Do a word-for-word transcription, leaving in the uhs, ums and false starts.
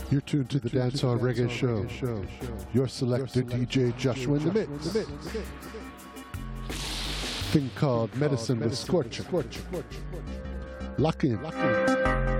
You're tuned to the Dancehall Reggae Show. Your selector, D J Joshua in the mix. Thing called Medicine with Scorcher. Lock in.